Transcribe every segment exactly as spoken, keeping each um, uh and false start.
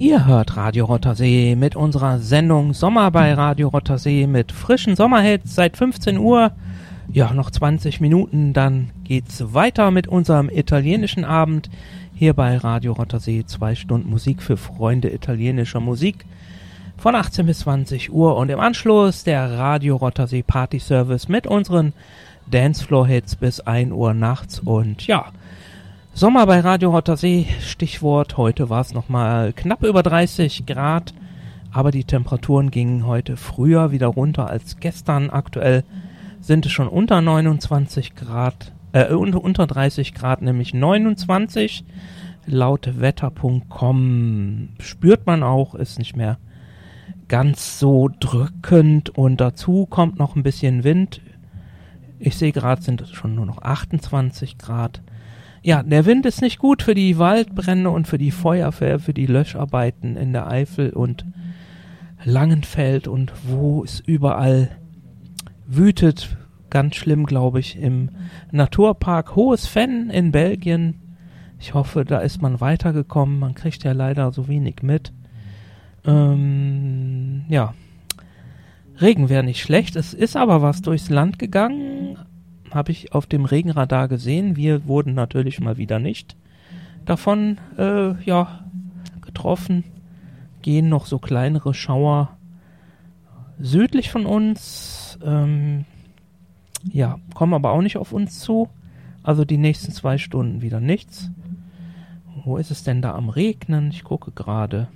Ihr hört Radio Rottersee mit unserer Sendung Sommer bei Radio Rottersee mit frischen Sommerhits seit fünfzehn Uhr. Ja, noch zwanzig Minuten, dann geht's weiter mit unserem italienischen Abend hier bei Radio Rottersee. Zwei Stunden Musik für Freunde italienischer Musik von achtzehn bis zwanzig Uhr und im Anschluss der Radio Rottersee Party Service mit unseren Dancefloor-Hits bis ein Uhr nachts. Und ja, Sommer bei Radio Rottersee, Stichwort, heute war es nochmal knapp über dreißig Grad, aber die Temperaturen gingen heute früher wieder runter als gestern. Aktuell sind es schon unter neunundzwanzig Grad, äh, unter dreißig Grad, nämlich neunundzwanzig. Laut wetter punkt com spürt man auch, ist nicht mehr ganz so drückend und dazu kommt noch ein bisschen Wind. Ich sehe gerade, sind es schon nur noch achtundzwanzig Grad. Ja, der Wind ist nicht gut für die Waldbrände und für die Feuerwehr, für die Löscharbeiten in der Eifel und Langenfeld und wo es überall wütet. Ganz schlimm, glaube ich, im Naturpark Hohes Venn in Belgien. Ich hoffe, da ist man weitergekommen. Man kriegt ja leider so wenig mit. Ähm, ja, Regen wäre nicht schlecht. Es ist aber was durchs Land gegangen. Habe ich auf dem Regenradar gesehen. Wir wurden natürlich mal wieder nicht davon äh, ja, getroffen. Gehen noch so kleinere Schauer südlich von uns. Ähm, ja, kommen aber auch nicht auf uns zu. Also die nächsten zwei Stunden wieder nichts. Wo ist es denn da am Regnen? Ich gucke gerade.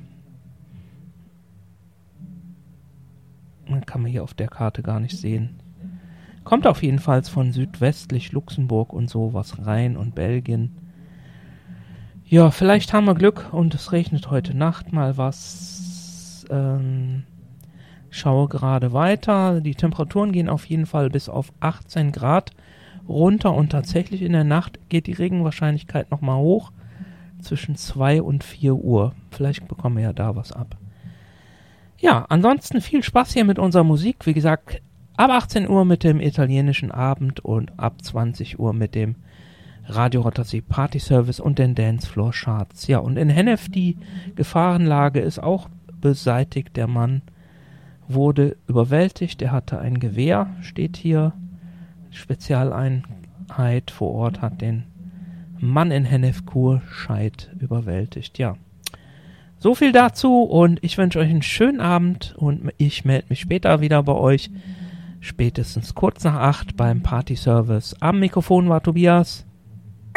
Man kann man hier auf der Karte gar nicht sehen. Kommt auf jeden Fall von südwestlich Luxemburg und sowas rein und Belgien. Ja, vielleicht haben wir Glück und es regnet heute Nacht mal was. Ähm, schaue gerade weiter. Die Temperaturen gehen auf jeden Fall bis auf achtzehn Grad runter und tatsächlich in der Nacht geht die Regenwahrscheinlichkeit nochmal hoch. Zwischen zwei und vier Uhr. Vielleicht bekommen wir ja da was ab. Ja, ansonsten viel Spaß hier mit unserer Musik. Wie gesagt, ab achtzehn Uhr mit dem italienischen Abend und ab zwanzig Uhr mit dem Radio Rottersee Party Service und den Dancefloor Charts. Ja, und in Hennef die Gefahrenlage ist auch beseitigt. Der Mann wurde überwältigt. Er hatte ein Gewehr, steht hier. Spezialeinheit vor Ort hat den Mann in Hennef-Kurscheid überwältigt. Ja, so viel dazu und ich wünsche euch einen schönen Abend und ich melde mich später wieder bei euch. Spätestens kurz nach acht beim Party Service. Am Mikrofon war Tobias.